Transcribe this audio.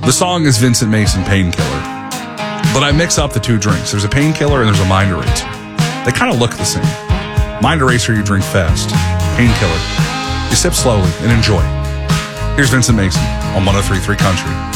The song is Vincent Mason, Painkiller. But I mix up the two drinks. There's a painkiller and there's a mind eraser. They kind of look the same. Mind eraser, you drink fast. Painkiller, you sip slowly and enjoy. Here's Vincent Mason on 103.3 Country.